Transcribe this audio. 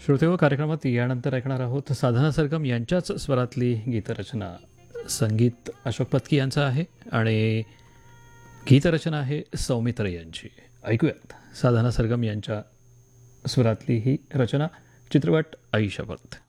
श्रोतेहो, कार्यक्रमात यानंतर ऐकणार आहोत साधना सरगम यांच्याच स्वरातली गीतरचना. संगीत अशोक पत्की यांचं आहे आणि गीतरचना आहे सौमित्र यांची. ऐकूयात साधना सरगम यांच्या स्वरातली ही रचना. चित्रपट आई शपथ.